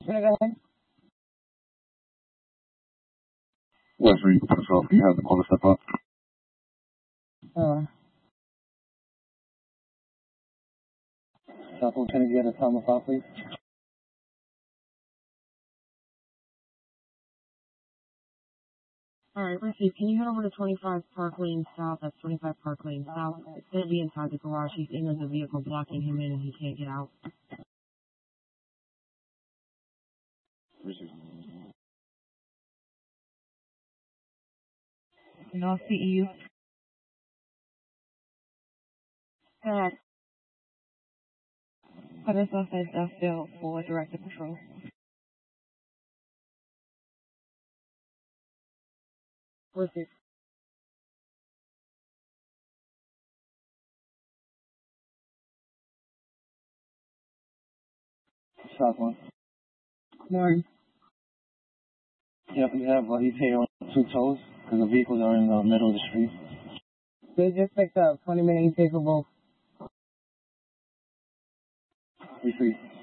Can I go ahead? West Reed Patrol, you have the call to step up. South Lieutenant, you have the time of file, please? Alright, Ricky, can you head over to 25 Park Lane South? That's 25 Park Lane South. It's going to be inside the garage. He's in the vehicle blocking him in and he can't get out. And I'll see you. Go ahead. Put us off as still for directed patrol. Where's it? South one. Morning. Yep, we have he's here on 2 toes because the vehicles are in the middle of the street. They just picked up 20 minutes capable. We see.